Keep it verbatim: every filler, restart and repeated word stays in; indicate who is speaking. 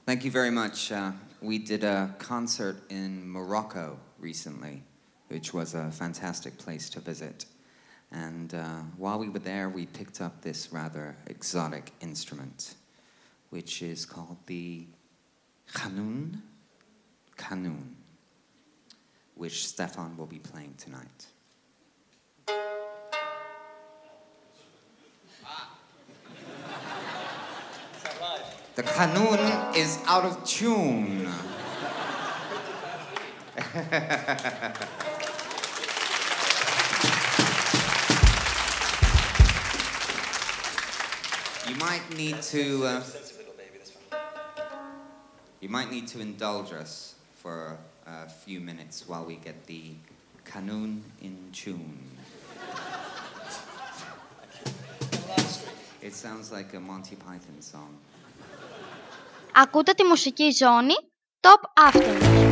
Speaker 1: Thank you very much. Uh, we did a concert in Morocco recently, which was a fantastic place to visit. And uh, while we were there, we picked up this rather exotic instrument, which is called the qanun, qanun, which Stefan will be playing tonight. The qanun is out of tune. You might need to. Uh, you might need to indulge us for a few minutes while we get the qanun in tune. It sounds like a Monty Python song.
Speaker 2: Ακούτε τη μουσική ζώνη Top After.